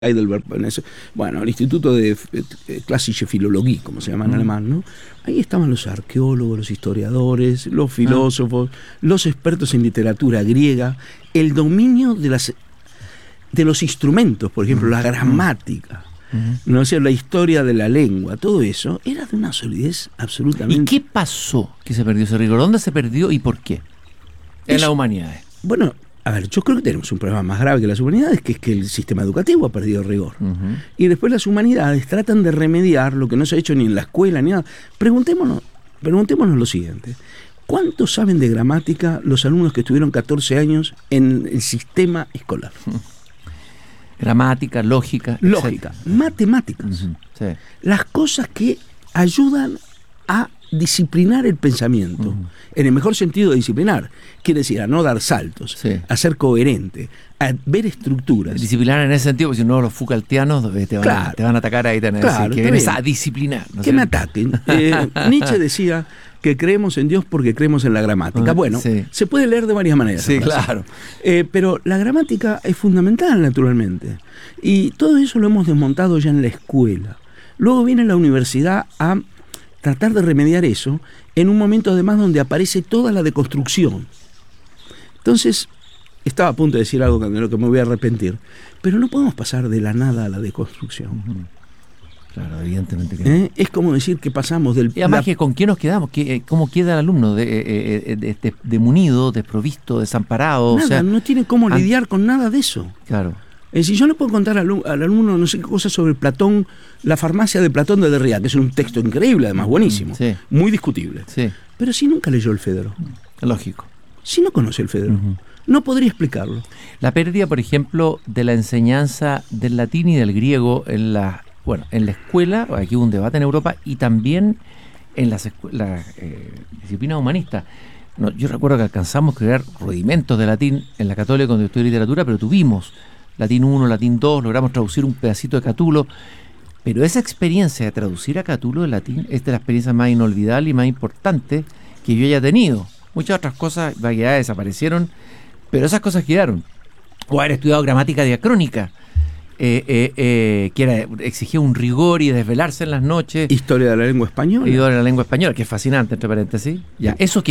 Heidelberg, bueno, el Instituto de Klassische Philologie, como se llama en alemán, ¿no? Ahí estaban los arqueólogos, los historiadores, los filósofos, los expertos en literatura griega, el dominio de los instrumentos, por ejemplo, la gramática, ¿no? O sea, la historia de la lengua, todo eso era de una solidez absolutamente. ¿Y qué pasó que se perdió ese rigor? ¿Dónde se perdió y por qué? En las humanidades. Bueno, a ver, yo creo que tenemos un problema más grave que las humanidades, que es que el sistema educativo ha perdido rigor. Y después las humanidades tratan de remediar lo que no se ha hecho ni en la escuela ni nada. Preguntémonos lo siguiente. ¿Cuánto saben de gramática los alumnos que estuvieron 14 años en el sistema escolar? Gramática, lógica. Matemáticas. Sí. Las cosas que ayudan a disciplinar el pensamiento, en el mejor sentido de disciplinar, quiere decir a no dar saltos, a ser coherente, a ver estructuras. Disciplinar en ese sentido, porque si no los Foucaultianos te van a atacar ahí, que vienes a disciplinar. ¿No? Que me ataquen. Nietzsche decía que creemos en Dios porque creemos en la gramática. Bueno, se puede leer de varias maneras. Sí, claro. Pero la gramática es fundamental, naturalmente. Y todo eso lo hemos desmontado ya en la escuela. Luego viene la universidad a tratar de remediar eso en un momento además donde aparece toda la deconstrucción. Entonces, estaba a punto de decir algo de lo que me voy a arrepentir, pero no podemos pasar de la nada a la deconstrucción. Claro, evidentemente que no. Es como decir que pasamos del... Y además, ¿con quién nos quedamos? ¿Cómo queda el alumno? Demunido, desprovisto, desamparado. Nada, o sea, no tiene cómo lidiar con nada de eso. Claro. Si yo le puedo contar al alumno no sé qué cosas sobre Platón, la farmacia de Platón de Derrida, que es un texto increíble, además buenísimo, muy discutible. Pero si nunca leyó el Fedro. Lógico. Si no conoce el Fedro, no podría explicarlo. La pérdida, por ejemplo, de la enseñanza del latín y del griego en la escuela, aquí hubo un debate en Europa, y también en las disciplinas humanistas. No, yo recuerdo que alcanzamos a crear rudimentos de latín en la Católica cuando estudié literatura, pero tuvimos Latín 1, Latín 2, logramos traducir un pedacito de Catulo, pero esa experiencia de traducir a Catulo en latín es de la experiencia más inolvidable y más importante que yo haya tenido. Muchas otras cosas, vaguedades desaparecieron, pero esas cosas quedaron. O haber estudiado gramática diacrónica, que exigía un rigor y desvelarse en las noches. Historia de la lengua española. Historia de la lengua española, que es fascinante, entre paréntesis. Ya, eso